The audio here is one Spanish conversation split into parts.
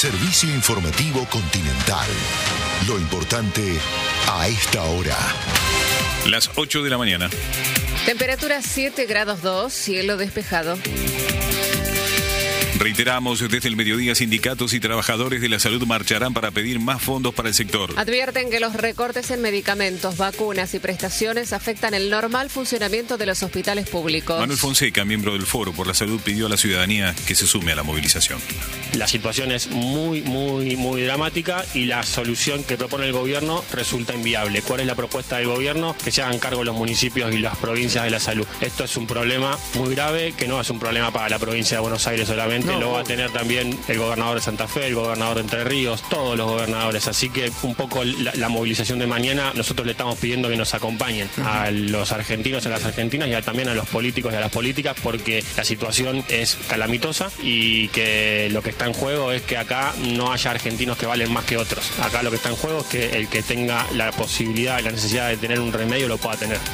Servicio informativo Continental. Lo importante a esta hora. Las 8 de la mañana. Temperatura 7 grados 2, cielo despejado. Reiteramos, desde el mediodía, sindicatos y trabajadores de la salud marcharán para pedir más fondos para el sector. Advierten que los recortes en medicamentos, vacunas y prestaciones afectan el normal funcionamiento de los hospitales públicos. Manuel Fonseca, miembro del Foro por la Salud, pidió a la ciudadanía que se sume a la movilización. La situación es muy dramática y la solución que propone el gobierno resulta inviable. ¿Cuál es la propuesta del gobierno? Que se hagan cargo los municipios y las provincias de la salud. Esto es un problema muy grave, que no es un problema para la provincia de Buenos Aires solamente. Lo va a tener también el gobernador de Santa Fe, el gobernador de Entre Ríos, todos los gobernadores. Así que un poco la movilización de mañana, nosotros le estamos pidiendo que nos acompañen a los argentinos y a las argentinas y también a los políticos y a las políticas, porque la situación es calamitosa y que lo que está en juego es que acá no haya argentinos que valen más que otros. Acá lo que está en juego es que el que tenga la posibilidad y la necesidad de tener un remedio lo pueda tener.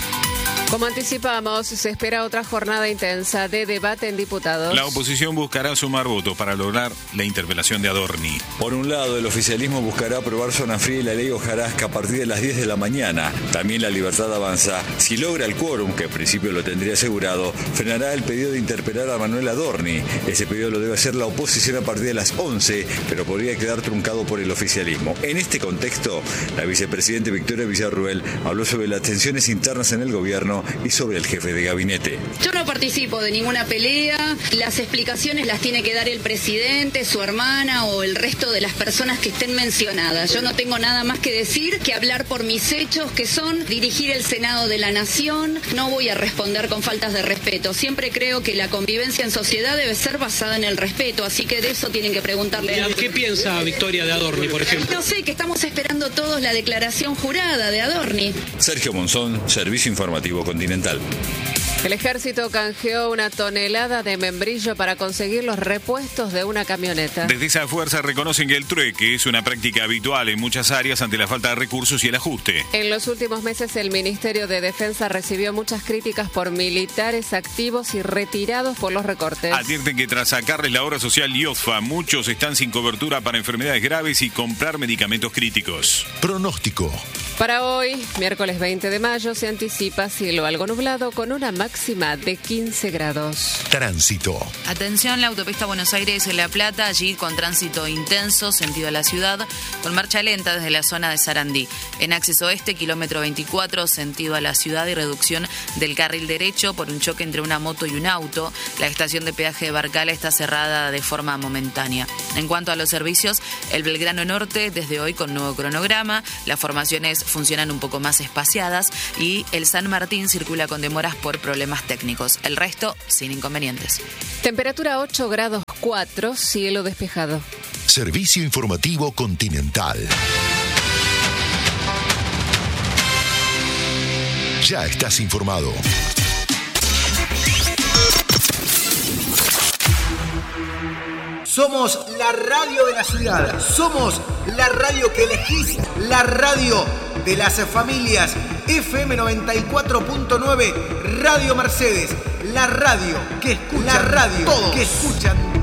Como anticipamos, se espera otra jornada intensa de debate en diputados. La oposición buscará sumar votos para lograr la interpelación de Adorni. Por un lado, el oficialismo buscará aprobar zona fría y la ley hojarasca a partir de las 10 de la mañana. También La Libertad Avanza, si logra el quórum, que en principio lo tendría asegurado, frenará el pedido de interpelar a Manuel Adorni. Ese pedido lo debe hacer la oposición a partir de las 11, pero podría quedar truncado por el oficialismo. En este contexto, la vicepresidenta Victoria Villarruel habló sobre las tensiones internas en el gobierno y sobre el jefe de gabinete. Yo no participo de ninguna pelea, las explicaciones las tiene que dar el presidente, su hermana o el resto de las personas que estén mencionadas. Yo no tengo nada más que decir que hablar por mis hechos, que son dirigir el Senado de la Nación. No voy a responder con faltas de respeto. Siempre creo que la convivencia en sociedad debe ser basada en el respeto, así que de eso tienen que preguntarle. ¿Qué piensa Victoria de Adorni, por ejemplo? No sé, que estamos esperando todos la declaración jurada de Adorni. Sergio Monzón, Servicio Informativo Continental. El ejército canjeó 1 tonelada de membrillo para conseguir los repuestos de una camioneta. Desde esa fuerza reconocen que el trueque es una práctica habitual en muchas áreas ante la falta de recursos y el ajuste. En los últimos meses el Ministerio de Defensa recibió muchas críticas por militares activos y retirados por los recortes. Advierten que tras sacarles la obra social y OFA, muchos están sin cobertura para enfermedades graves y comprar medicamentos críticos. Pronóstico. Para hoy, miércoles 20 de mayo, se anticipa cielo algo nublado con una máxima de 15 grados. Tránsito. Atención, la autopista Buenos Aires-La Plata, allí con tránsito intenso, sentido a la ciudad, con marcha lenta desde la zona de Sarandí. En acceso este, kilómetro 24, sentido a la ciudad y reducción del carril derecho por un choque entre una moto y un auto. La estación de peaje de Barcala está cerrada de forma momentánea. En cuanto a los servicios, el Belgrano Norte, desde hoy con nuevo cronograma, las formaciones funcionan un poco más espaciadas y el San Martín circula con demoras por problemas técnicos. El resto, sin inconvenientes. Temperatura 8 grados 4, cielo despejado. Servicio informativo Continental. Ya estás informado. Somos la radio de la ciudad. Somos la radio que elegís. La radio de las familias. FM 94.9 Radio Mercedes. La radio que escucha. La radio todos que escuchan.